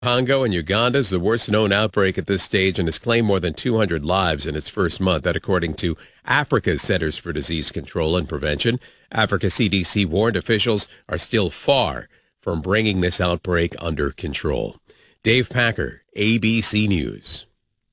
Congo and Uganda is the worst known outbreak at this stage and has claimed more than 200 lives in its first month. That according to Africa's Centers for Disease Control and Prevention. Africa CDC warned officials are still far from bringing this outbreak under control. Dave Packer, ABC News.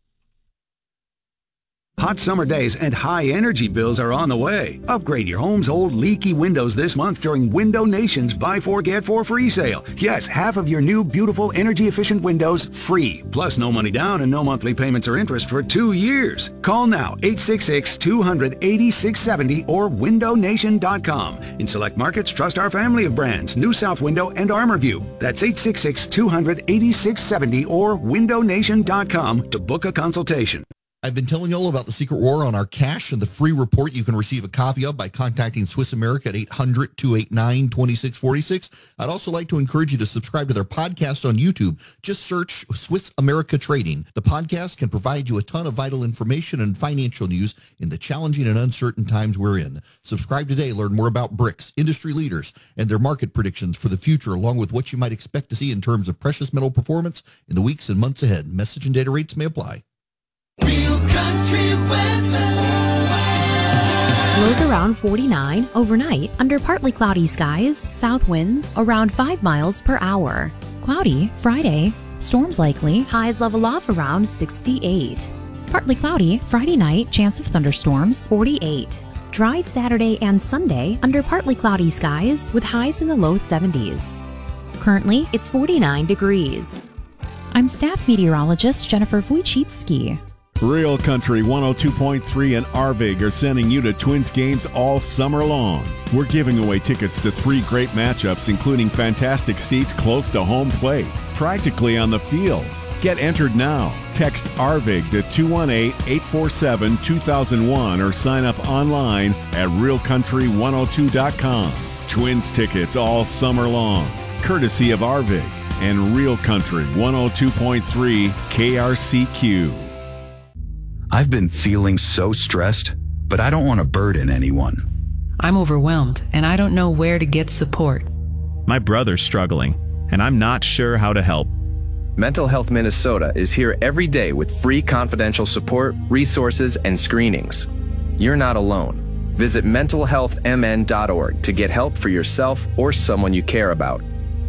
Hot summer days and high energy bills are on the way. Upgrade your home's old leaky windows this month during Window Nation's Buy 4 Get 4 free sale. Yes, half of your new beautiful energy efficient windows free. Plus no money down and no monthly payments or interest for 2 years. Call now 866-200-8670 or windownation.com. In select markets, trust our family of brands, New South Window and ArmorView. That's 866-200-8670 or windownation.com to book a consultation. I've been telling you all about the Secret War on our cash and the free report you can receive a copy of by contacting Swiss America at 800-289-2646. I'd also like to encourage you to subscribe to their podcast on YouTube. Just search Swiss America Trading. The podcast can provide you a ton of vital information and financial news in the challenging and uncertain times we're in. Subscribe today. Learn more about BRICS, industry leaders, and their market predictions for the future, along with what you might expect to see in terms of precious metal performance in the weeks and months ahead. Message and data rates may apply. Real country weather. Lows around 49 overnight under partly cloudy skies, south winds around 5 miles per hour. Cloudy Friday, storms likely, highs level off around 68. Partly cloudy Friday night, chance of thunderstorms 48. Dry Saturday and Sunday under partly cloudy skies with highs in the low 70s. Currently, it's 49 degrees. I'm staff meteorologist Jennifer Wojcicki. Real Country 102.3 and Arvig are sending you to Twins games all summer long. We're giving away tickets to 3 great matchups, including fantastic seats close to home plate, practically on the field. Get entered now. Text Arvig to 218-847-2001 or sign up online at realcountry102.com. Twins tickets all summer long, courtesy of Arvig and Real Country 102.3 KRCQ. I've been feeling so stressed, but I don't want to burden anyone. I'm overwhelmed, and I don't know where to get support. My brother's struggling, and I'm not sure how to help. Mental Health Minnesota is here every day with free confidential support, resources, and screenings. You're not alone. Visit mentalhealthmn.org to get help for yourself or someone you care about.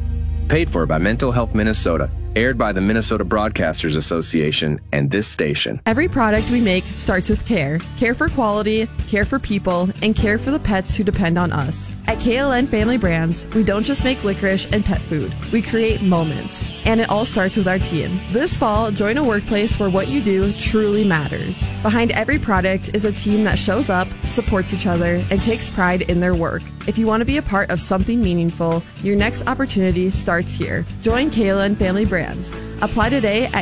Paid for by Mental Health Minnesota. Aired by the Minnesota Broadcasters Association and this station. Every product we make starts with care. Care for quality, care for people, and care for the pets who depend on us. At KLN Family Brands, we don't just make licorice and pet food. We create moments. And it all starts with our team. This fall, join a workplace where what you do truly matters. Behind every product is a team that shows up, supports each other, and takes pride in their work. If you want to be a part of something meaningful, your next opportunity starts here. Join KLN Family Brands. Apply today at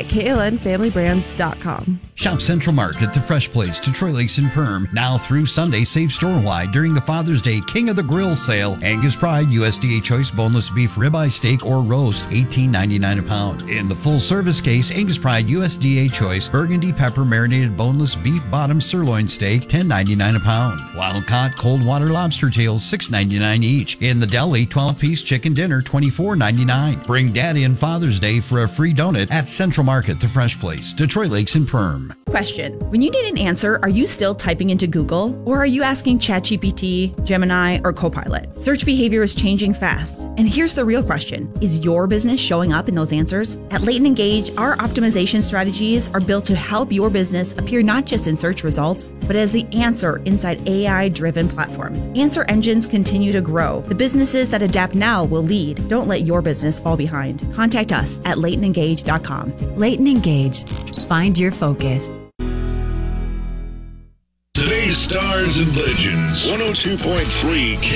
klnfamilybrands.com. Shop Central Market, the fresh place, Detroit Lakes and Perm. Now through Sunday, save store-wide during the Father's Day King of the Grill sale. Angus Pride, USDA Choice Boneless Beef Ribeye Steak or Roast, $18.99 a pound. In the full-service case, Angus Pride, USDA Choice Burgundy Pepper Marinated Boneless Beef Bottom Sirloin Steak, $10.99 a pound. Wild-caught Cold Water Lobster Tails, $6.99 each. In the deli, 12-piece chicken dinner, $24.99. Bring Daddy on Father's Day for a free donut at Central Market, the fresh place, Detroit Lakes and Perm. Question. When you need an answer, are you still typing into Google or are you asking ChatGPT, Gemini, or Copilot? Search behavior is changing fast. And here's the real question. Is your business showing up in those answers? At Leighton Engage, our optimization strategies are built to help your business appear not just in search results, but as the answer inside AI-driven platforms. Answer engines continue to grow. The businesses that adapt now will lead. Don't let your business fall behind. Contact us at LeightonEngage.com. Leighton Engage. Find your focus. Today's Stars and Legends, 102.3